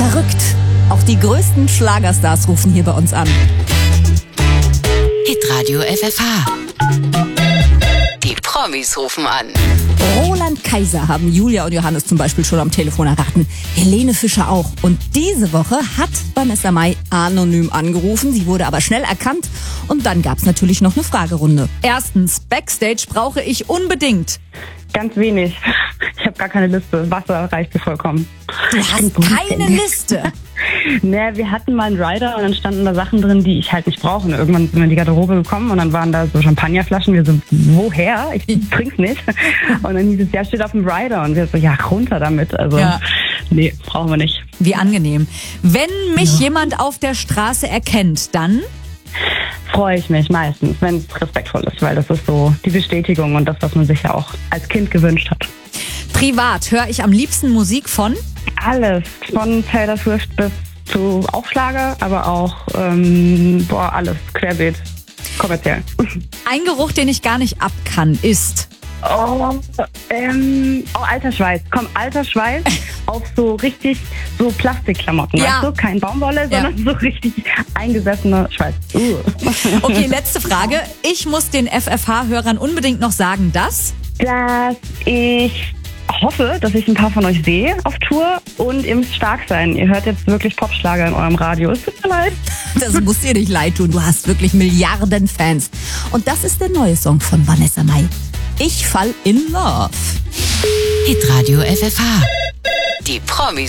Verrückt. Auch die größten Schlagerstars rufen hier bei uns an. Hitradio FFH. Die Promis rufen an. Roland Kaiser haben Julia und Johannes zum Beispiel schon am Telefon erraten. Helene Fischer auch. Und diese Woche hat Vanessa Mai anonym angerufen. Sie wurde aber schnell erkannt. Und dann gab's natürlich noch eine Fragerunde. Erstens, Backstage brauche ich unbedingt. Ganz wenig. Ich habe gar keine Liste. Wasser reicht mir vollkommen. Du hast keine Liste. Ne, wir hatten mal einen Rider und dann standen da Sachen drin, die ich halt nicht brauche. Und irgendwann sind wir in die Garderobe gekommen und dann waren da so Champagnerflaschen. Wir so, woher? Ich trink's nicht. Und dann hieß es, ja, steht auf dem Rider. Und wir so, ja, runter damit. Also, Ja. Nee, brauchen wir nicht. Wie angenehm. Wenn mich jemand auf der Straße erkennt, dann... Freue ich mich meistens, wenn es respektvoll ist, weil das ist so die Bestätigung und das, was man sich ja auch als Kind gewünscht hat. Privat höre ich am liebsten Musik von... Alles, von Taylor Swift bis zu Aufschlager, aber auch alles, querbeet, kommerziell. Ein Geruch, den ich gar nicht ab kann, ist... alter Schweiß. Komm, alter Schweiß auf so richtig so Plastikklamotten. Ja. Weißt du? Kein Baumwolle, sondern so richtig eingesessener Schweiß. Okay, letzte Frage. Ich muss den FFH-Hörern unbedingt noch sagen, dass Ich hoffe, dass ich ein paar von euch sehe auf Tour und ihr müsst stark sein. Ihr hört jetzt wirklich Popschlager in eurem Radio. Es tut mir leid. Das muss dir nicht leid tun. Du hast wirklich Milliarden Fans. Und das ist der neue Song von Vanessa Mai. Ich fall in love. Hitradio FFH. Die Promis